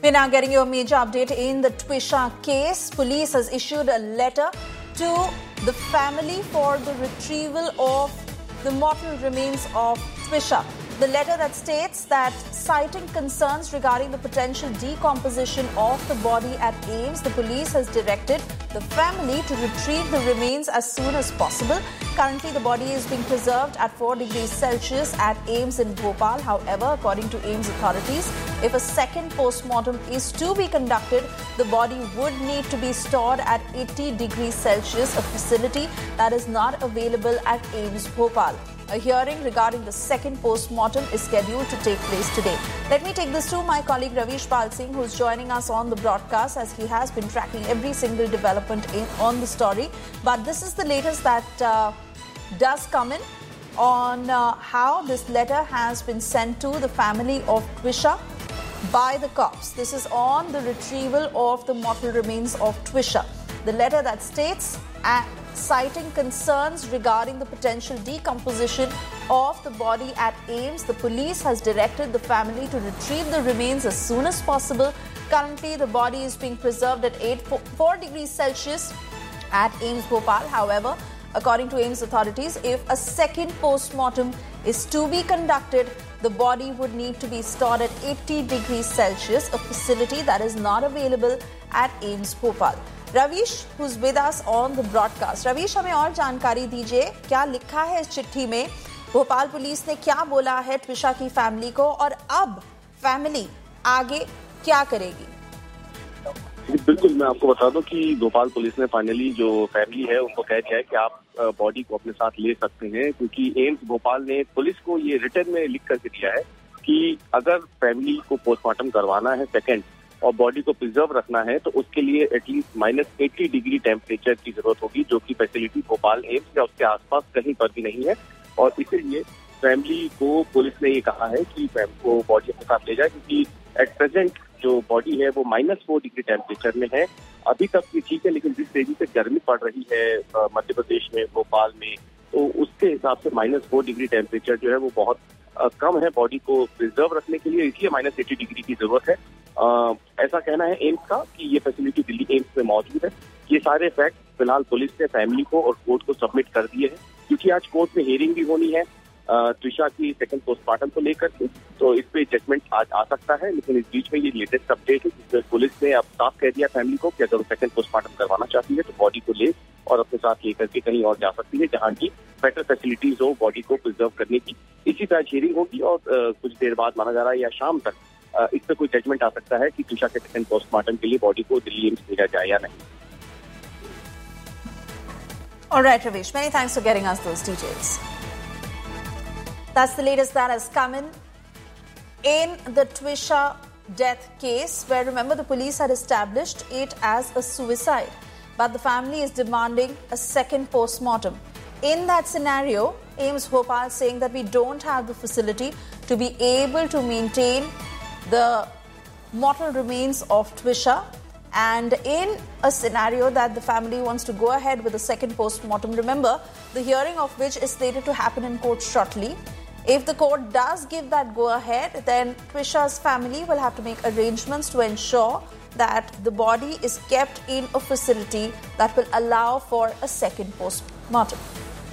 We're now getting you a major update in the Twisha case. Police has issued a letter to the family for the retrieval of the mortal remains of Twisha. The letter that states that, citing concerns regarding the potential decomposition of the body at AIIMS, the police has directed the family to retrieve the remains as soon as possible. Currently, the body is being preserved at 4 degrees Celsius at AIIMS in Bhopal. However, according to AIIMS authorities, if a second post-mortem is to be conducted, the body would need to be stored at 80 degrees Celsius, a facility that is not available at AIIMS Bhopal. A hearing regarding the second post-mortem is scheduled to take place today. Let me take this to my colleague Ravish Pal Singh, who's joining us on the broadcast, as he has been tracking every single development on the story. But this is the latest that does come in on how this letter has been sent to the family of Twisha by the cops. This is on the retrieval of the mortal remains of Twisha. The letter that states, citing concerns regarding the potential decomposition of the body at AIIMS, the police has directed the family to retrieve the remains as soon as possible. Currently, the body is being preserved at 4 degrees Celsius at AIIMS Bhopal. However, according to AIIMS authorities, if a second post-mortem is to be conducted, the body would need to be stored at 80 degrees Celsius, a facility that is not available at AIIMS Bhopal. Ravish, who's with us on the broadcast. Ravish, हमें और जानकारी दीजिए, क्या लिखा है इस चिट्ठी में? भोपाल पुलिस ने क्या बोला है ट्विशा की फैमिली को, और अब फैमिली आगे क्या करेगी? बिल्कुल, मैं आपको बता दूं कि भोपाल पुलिस ने फाइनली जो फैमिली है उनको कह दिया है कि आप बॉडी को अपने साथ ले सकते हैं, क्योंकि एम्स भोपाल ने पुलिस को ये रिटर्न में लिख करके दिया है कि अगर फैमिली को पोस्टमार्टम करवाना है सेकेंड और बॉडी को प्रिजर्व रखना है तो उसके लिए एटलीस्ट -80 डिग्री टेम्परेचर की जरूरत होगी, जो कि फैसिलिटी भोपाल एम्स या उसके आसपास कहीं पर भी नहीं है। और इसीलिए फैमिली को पुलिस ने ये कहा है कि को बॉडी अपने साथ ले जाए, क्योंकि एट प्रेजेंट जो बॉडी है वो -4 डिग्री टेम्परेचर में है। अभी तक ये ठीक है, लेकिन जिस तेजी से गर्मी पड़ रही है मध्य प्रदेश में, भोपाल में, तो उसके हिसाब से -4 डिग्री टेम्परेचर जो है वो बहुत कम है बॉडी को प्रिजर्व रखने के लिए, इसलिए -80 डिग्री की जरूरत है। ऐसा कहना है एम्स का कि ये फैसिलिटी दिल्ली एम्स में मौजूद है। ये सारे फैक्ट फिलहाल पुलिस ने फैमिली को और कोर्ट को सबमिट कर दिए हैं, क्योंकि आज कोर्ट में हियरिंग भी होनी है त्विशा की सेकंड पोस्टमार्टम को लेकर के, तो इस पे जजमेंट आज आ सकता है। लेकिन इस बीच में ये लेटेस्ट अपडेट है जिसमें पुलिस ने अब साफ कह दिया फैमिली को कि अगर वो सेकंड पोस्टमार्टम करवाना चाहती है तो बॉडी को ले और अपने साथ लेकर के कहीं और जा सकती है जहां की बेटर फैसिलिटीज हो बॉडी को प्रिजर्व करने की। इसी तरह हियरिंग होगी और कुछ देर बाद माना जा रहा है या शाम तक इस पर कोई जजमेंट आ सकता है कि त्विशा के सेकंड पोस्टमार्टम के लिए बॉडी को दिल्ली एम्स भेजा जाए या नहीं। All right, Ravish, many thanks for getting us those details. That's the latest that has come in the Twisha death case, where, remember, the police had established it as a suicide, but the family is demanding a second post-mortem. In that scenario, AIIMS Bhopal saying that we don't have the facility to be able to maintain the mortal remains of Twisha, and in a scenario that the family wants to go ahead with a second post-mortem, remember, the hearing of which is slated to happen in court shortly. If the court does give that go-ahead, then Twisha's family will have to make arrangements to ensure that the body is kept in a facility that will allow for a second post-mortem.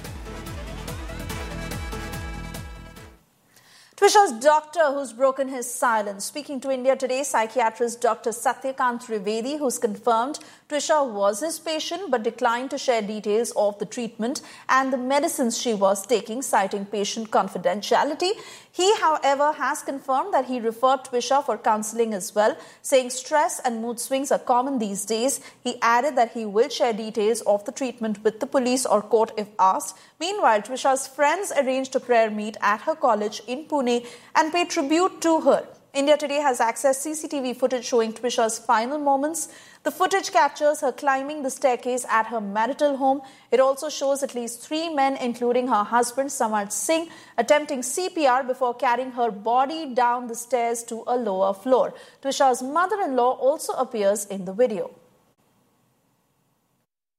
Twisha's doctor, who's broken his silence. Speaking to India Today, psychiatrist Dr. Satyakant Trivedi, who's confirmed Twisha was his patient but declined to share details of the treatment and the medicines she was taking, citing patient confidentiality. He, however, has confirmed that he referred Twisha for counseling as well, saying stress and mood swings are common these days. He added that he will share details of the treatment with the police or court if asked. Meanwhile, Twisha's friends arranged a prayer meet at her college in Pune and paid tribute to her. India Today has accessed CCTV footage showing Twisha's final moments. The footage captures her climbing the staircase at her marital home. It also shows at least 3 men, including her husband Samar Singh, attempting CPR before carrying her body down the stairs to a lower floor. Twisha's mother-in-law also appears in the video.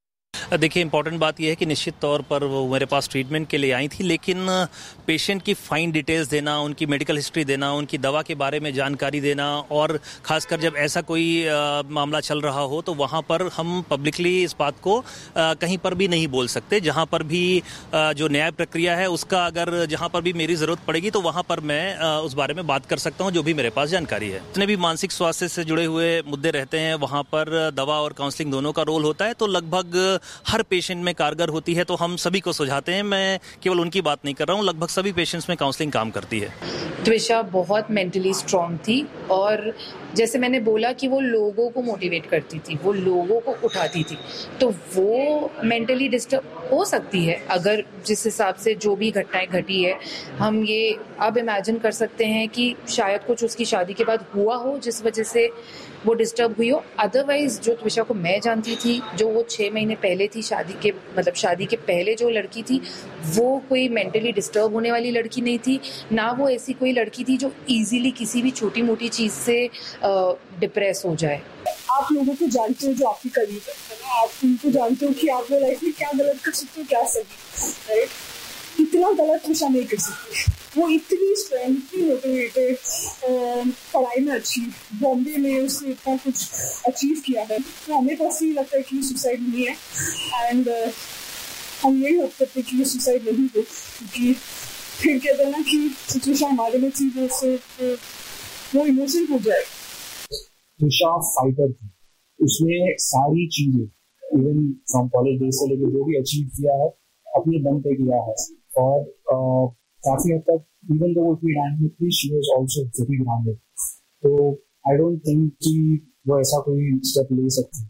देखिए, important बात यह है कि निश्चित तौर पर वो मेरे पास ट्रीटमेंट के लिए आई थी, लेकिन पेशेंट की फाइन डिटेल्स देना, उनकी मेडिकल हिस्ट्री देना, उनकी दवा के बारे में जानकारी देना, और खासकर जब ऐसा कोई मामला चल रहा हो तो वहाँ पर हम पब्लिकली इस बात को कहीं पर भी नहीं बोल सकते। जहाँ पर भी जो न्याय प्रक्रिया है उसका अगर जहाँ पर भी मेरी ज़रूरत पड़ेगी तो वहाँ पर मैं उस बारे में बात कर सकता हूँ, जो भी मेरे पास जानकारी है। जितने भी मानसिक स्वास्थ्य से जुड़े हुए मुद्दे रहते हैं वहाँ पर दवा और काउंसलिंग दोनों का रोल होता है, तो लगभग हर पेशेंट में कारगर होती है, तो हम सभी को सुझाते हैं। मैं केवल उनकी बात नहीं कर रहा हूँ, लगभग सभी पेशेंट्स में काउंसलिंग काम करती है। त्विषा बहुत मेंटली स्ट्रांग थी और जैसे मैंने बोला कि वो लोगों को मोटिवेट करती थी, वो लोगों को उठाती थी, तो वो मेंटली डिस्टर्ब हो सकती है अगर जिस हिसाब से जो भी घटनाएं घटी है। हम ये अब इमेजिन कर सकते हैं कि शायद कुछ उसकी शादी के बाद हुआ हो जिस वजह से वो डिस्टर्ब हुई हो। अदरवाइज जो त्विषा को मैं जानती थी, जो वो 6 महीने पहले थी शादी के पहले जो लड़की थी, वो कोई मेंटली डिस्टर्ब होने वाली लड़की नहीं थी, ना वो ऐसी कोई लड़की थी जो इजीली किसी भी छोटी मोटी चीज से डिप्रेस हो जाए। आप लोगों को जानते हो जो आपकी करीब है, आप उनको जानते हो कि आप लाइफ में क्या गलत कर सकते हो, क्या सही, राइट? इतना गलत त्विषा नहीं कर सकती। वो इतनी स्ट्रेंथ, इतनी मोटिवेटेड, पढ़ाई में अच्छी, बॉम्बे में उसने इतना कुछ अचीव किया है, तो हमें पर्सनली लगता है कि सुसाइड नहीं है। एंड हम यही होप करते कि ये सुसाइड नहीं हो, क्योंकि फिर कहते हैं ना कि सिचुएशन हमारे में थी तो वो इमोशनल हो जाए। त्विषा फाइटर थी, उसने सारी चीजें इवन फ्रॉम कॉलेज डेज से लेकर जो भी अचीव किया है अपने दम पे किया है, और काफी हद तक इवन दो इतनी डायनामिक थी, she was also very grounded. तो आई डोंट थिंक कि वो ऐसा कोई स्टेप ले सकती।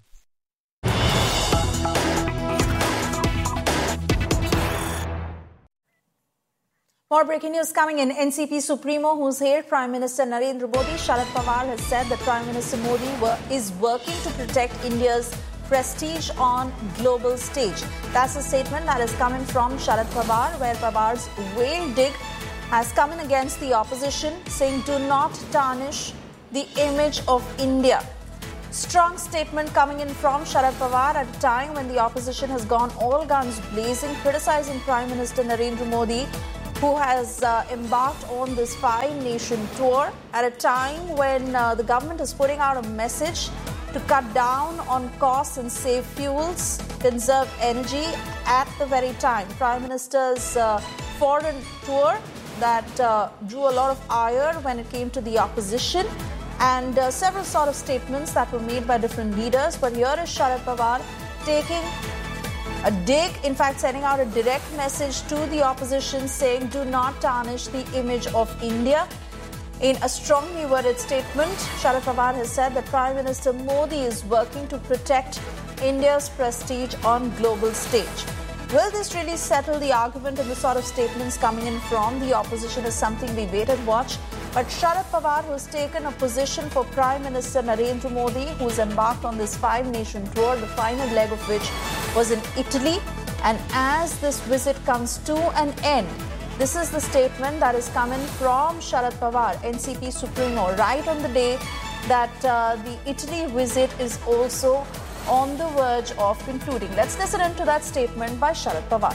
More breaking news coming in. NCP Supremo, who's here, Prime Minister Narendra Modi, Sharad Pawar has said that Prime Minister Modi is working to protect India's prestige on global stage. That's a statement that is coming from Sharad Pawar, where Pawar's whale dig has come in against the opposition, saying do not tarnish the image of India. Strong statement coming in from Sharad Pawar at a time when the opposition has gone all guns blazing, criticizing Prime Minister Narendra Modi, who has embarked on this 5-nation tour at a time when the government is putting out a message to cut down on costs and save fuels, conserve energy at the very time. Prime Minister's foreign tour that drew a lot of ire when it came to the opposition, and several sort of statements that were made by different leaders. But here is Sharad Pawar taking a dig, in fact sending out a direct message to the opposition saying do not tarnish the image of India. In a strongly worded statement, Sharad Pawar has said that Prime Minister Modi is working to protect India's prestige on global stage. Will this really settle the argument? And the sort of statements coming in from the opposition is something we wait and watch. But Sharad Pawar, who's taken a position for Prime Minister Narendra Modi, who's embarked on this 5-nation tour, the final leg of which was in Italy. And as this visit comes to an end, this is the statement that is coming from Sharad Pawar, NCP Supremo, right on the day that the Italy visit is also on the verge of concluding. Let's listen into that statement by Sharad Pawar.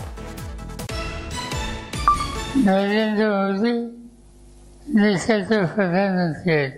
Narendra Modi, देशाचे प्रधानमंत्री आहेत,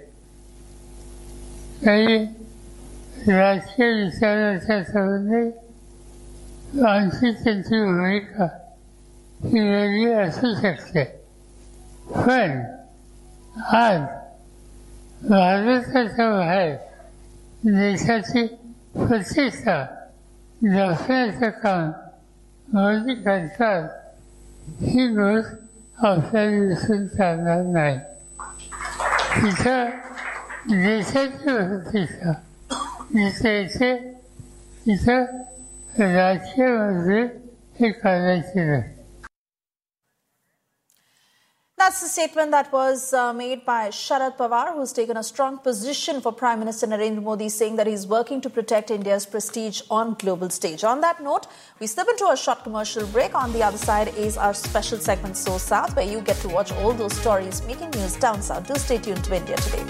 काही राजकीय विचाराच्या संबंधी आमची त्यांची भूमिका ही वेगळी असू शकते, पण आज भारताच्या बाहेर देशाची प्रतिष्ठा जपण्याचं काम मोदी करतात ही गोष्ट आपल्याला दिसून चालणार नाही. तिथं देशाची प्रतिष्ठा जिथे येते तिथं राजकीयमध्ये हे करायचे नाही. That's the statement that was made by Sharad Pawar, who's taken a strong position for Prime Minister Narendra Modi, saying that he's working to protect India's prestige on global stage. On that note, we slip into a short commercial break. On the other side is our special segment, So South, where you get to watch all those stories making news down south. Do stay tuned to India Today.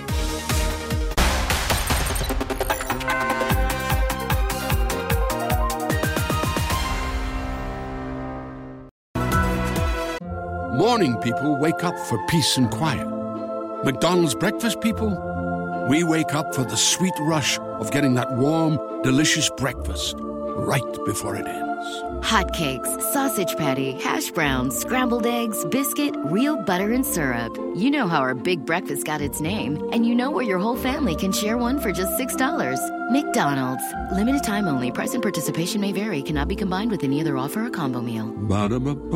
Morning people wake up for peace and quiet. McDonald's breakfast people, we wake up for the sweet rush of getting that warm, delicious breakfast right before it ends. Hotcakes, sausage patty, hash browns, scrambled eggs, biscuit, real butter and syrup. You know how our big breakfast got its name, and you know where your whole family can share one for just $6. McDonald's. Limited time only. Price and participation may vary. Cannot be combined with any other offer or combo meal. Ba-da-ba-ba.